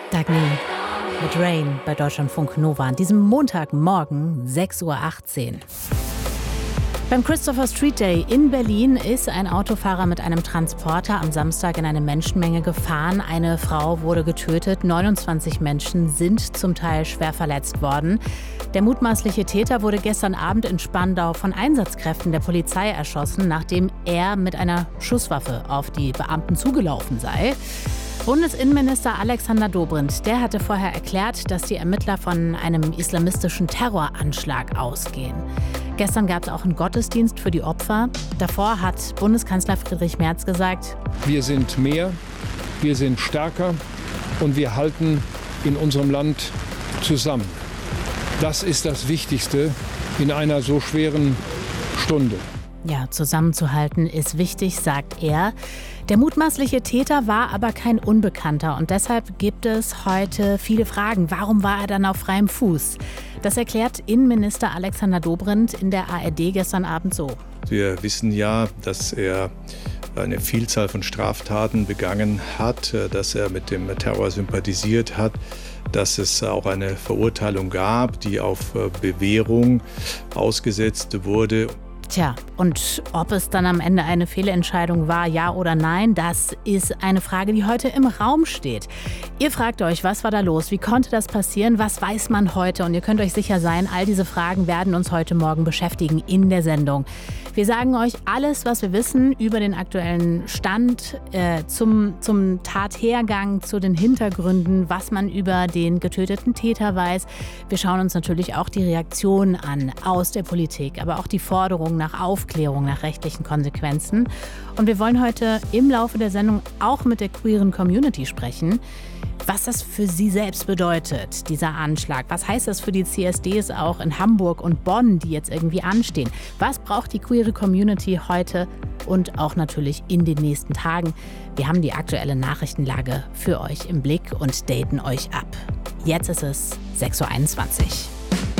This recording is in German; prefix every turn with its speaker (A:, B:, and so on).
A: Dagny mit Rain bei Deutschlandfunk Nova an diesem Montagmorgen 6:18 Uhr. Beim Christopher Street Day in Berlin ist ein Autofahrer mit einem Transporter am Samstag in eine Menschenmenge gefahren. Eine Frau wurde getötet, 29 Menschen sind zum Teil schwer verletzt worden. Der mutmaßliche Täter wurde gestern Abend in Spandau von Einsatzkräften der Polizei erschossen, nachdem er mit einer Schusswaffe auf die Beamten zugelaufen sei. Bundesinnenminister Alexander Dobrindt, der hatte vorher erklärt, dass die Ermittler von einem islamistischen Terroranschlag ausgehen. Gestern gab es auch einen Gottesdienst für die Opfer. Davor hat Bundeskanzler Friedrich Merz gesagt:
B: Wir sind mehr, wir sind stärker und wir halten in unserem Land zusammen. Das ist das Wichtigste in einer so schweren Stunde.
A: Ja, zusammenzuhalten ist wichtig, sagt er. Der mutmaßliche Täter war aber kein Unbekannter und deshalb gibt es heute viele Fragen. Warum war er dann auf freiem Fuß? Das erklärt Innenminister Alexander Dobrindt in der ARD gestern Abend so.
C: Wir wissen ja, dass er eine Vielzahl von Straftaten begangen hat, dass er mit dem Terror sympathisiert hat, dass es auch eine Verurteilung gab, die auf Bewährung ausgesetzt wurde.
A: Tja, und ob es dann am Ende eine Fehlentscheidung war, ja oder nein, das ist eine Frage, die heute im Raum steht. Ihr fragt euch, was war da los? Wie konnte das passieren? Was weiß man heute? Und ihr könnt euch sicher sein, all diese Fragen werden uns heute Morgen beschäftigen in der Sendung. Wir sagen euch alles, was wir wissen über den aktuellen Stand, zum Tathergang, zu den Hintergründen, was man über den getöteten Täter weiß. Wir schauen uns natürlich auch die Reaktionen an aus der Politik, aber auch die Forderungen nach Aufklärung, nach rechtlichen Konsequenzen. Und wir wollen heute im Laufe der Sendung auch mit der queeren Community sprechen, was das für sie selbst bedeutet, dieser Anschlag. Was heißt das für die CSDs auch in Hamburg und Bonn, die jetzt irgendwie anstehen? Was braucht die queere Community heute und auch natürlich in den nächsten Tagen? Wir haben die aktuelle Nachrichtenlage für euch im Blick und daten euch ab. Jetzt ist es 6:21 Uhr.